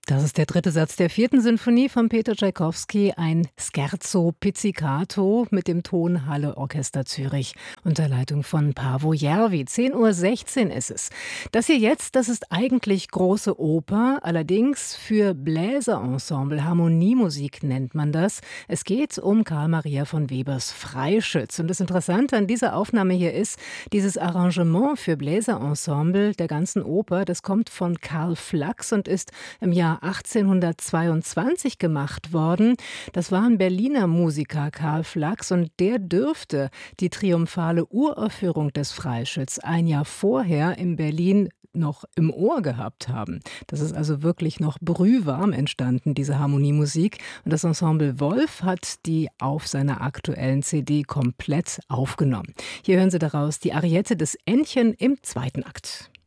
Das ist der dritte Satz der vierten Sinfonie von Peter Tschaikowski, ein Scherzo Pizzicato mit dem Tonhalle Orchester Zürich unter Leitung von Paavo Järvi. 10:16 Uhr ist es. Das hier jetzt, das ist eigentlich große Oper, allerdings für Bläserensemble, Harmoniemusik nennt man das. Es geht um Carl Maria von Webers Freischütz. Und das Interessante an dieser Aufnahme hier ist, dieses Arrangement für Bläserensemble der ganzen Oper, das kommt von Karl Flachs und ist im Jahr 1822 gemacht worden. Das war ein Berliner Musiker, Karl Flachs, und der dürfte die triumphale Uraufführung des Freischütz ein Jahr vorher in Berlin noch im Ohr gehabt haben. Das ist also wirklich noch brühwarm entstanden, diese Harmoniemusik. Und das Ensemble Wolf hat die auf seiner aktuellen CD komplett aufgenommen. Hier hören Sie daraus die Ariette des Ännchen im zweiten Akt.